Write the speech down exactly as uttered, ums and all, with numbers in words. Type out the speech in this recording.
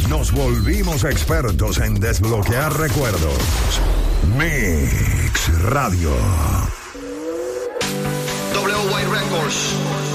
nos volvimos expertos en desbloquear recuerdos. Mix Radio. W Y Records.